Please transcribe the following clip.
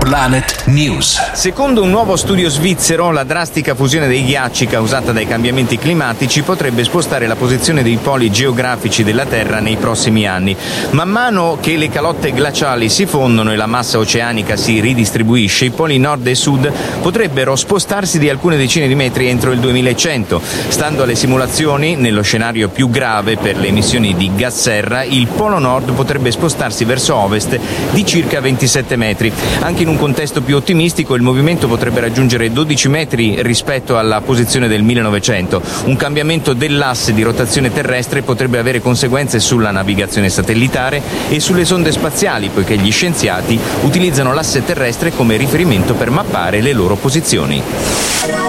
Planet News. Secondo un nuovo studio svizzero, la drastica fusione dei ghiacci causata dai cambiamenti climatici potrebbe spostare la posizione dei poli geografici della Terra nei prossimi anni. Man mano che le calotte glaciali si fondono e la massa oceanica si ridistribuisce, i poli nord e sud potrebbero spostarsi di alcune decine di metri entro il 2100. Stando alle simulazioni, nello scenario più grave per le emissioni di gas serra, il polo nord potrebbe spostarsi verso ovest di circa 27 metri. Anche in un contesto più ottimistico, il movimento potrebbe raggiungere 12 metri rispetto alla posizione del 1900. Un cambiamento dell'asse di rotazione terrestre potrebbe avere conseguenze sulla navigazione satellitare e sulle sonde spaziali, poiché gli scienziati utilizzano l'asse terrestre come riferimento per mappare le loro posizioni.